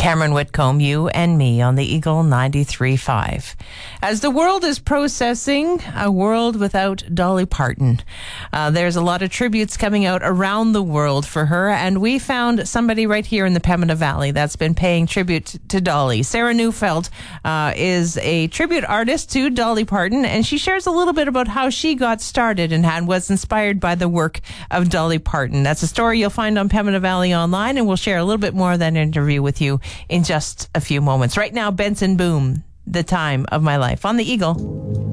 Cameron Whitcomb, you and me on the Eagle 93.5. As the world is processing a world without Dolly Parton, there's a lot of tributes coming out around the world for her, and we found somebody right here in the Pembina Valley that's been paying tribute to Dolly. Sarah Neufeld is a tribute artist to Dolly Parton, and she shares a little bit about how she got started and was inspired by the work of Dolly Parton. That's a story you'll find on Pembina Valley Online, and we'll share a little bit more of that interview with you in just a few moments. Right now, Benson Boone, The Time of My Life on the Eagle.